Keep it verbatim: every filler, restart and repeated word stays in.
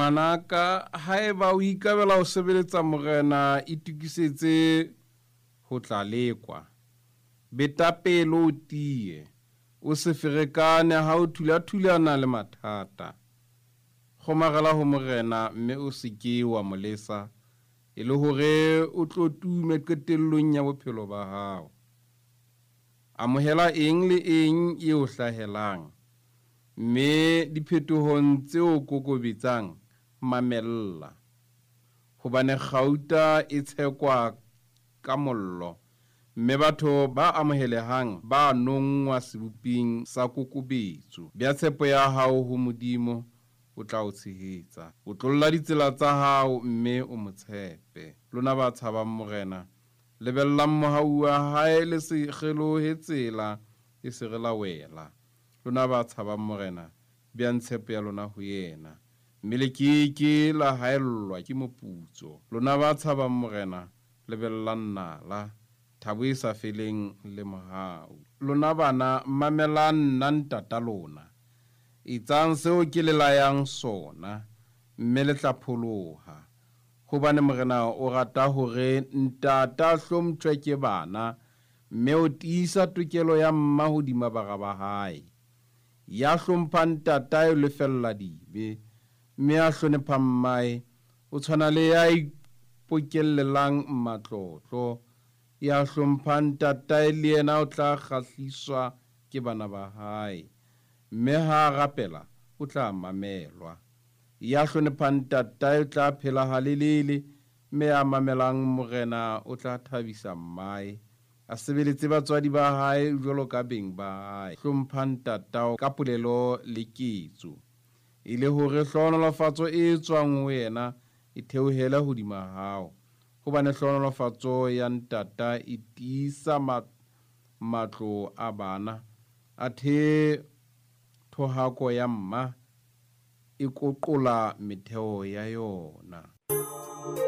Ngwanaka haeba o ikabela ho sebeletsa morena itukisetse ho tla lekwa. Beta pele o tie, o se ferekane ha o thulathulana le mathata. Kgomarela ho morena mme o se ke wa mo lesa e le hore o tlo tume qetellong ya bophelo ba hao. Amohela eng le eng e o hlahelang, mme diphetohong tseo kokobetsang mamella, hobane kgauta e tshekwa ka mollo, mme batho ba amohelehang ba nongwa seboping sa kokobetso. Bea tshepo ya hao ho Modimo, o tla o tshehetsa. O tlolla ditsela tsa hao mme o mo tshepe. Lona ba tshabang morena, lebellang mohau wa hae le se kgelohe tsela e se re la wela. Lona ba tshabang morena, beang tshepo ya lona ho yena, mme le keke la haellwa ke moputso. Lona ba tshabang morena, lebellang nala, thabo e sa feleng le mohau. Lona bana mamelang nna ntata lona, etsang seo ke le layang sona, mme le tla pholoha. Hobane morena o rata hore ntata hlomptjwe ke bana, mme o tiisa tokelo ya mma hodima bara ba hae. Ya hlomphang ntata e lefella dibe, mme a hlonepha mmae o tshwana le ya ipokellelang matlotlo. Ya hlomphang ntata le yena o tla kgahliswa ke bana ba hae, mme ha rapela o tla mamelwa. Ya hlonephang ntata o tla phela halelele, mme ya mamelang morena o tla thabisa mmae. A sebeletse batswadi ba hae jwalo ka beng ba hae. Hlomphang ntata ka polelo le ketso, e le hore hlohonolofatso e tswang ho yena e theohele hodima hao. Hobane hlohonolofatso ya ntata e tiisa matlo a bana, athe thohako ya mma e koqola metheo ya yona.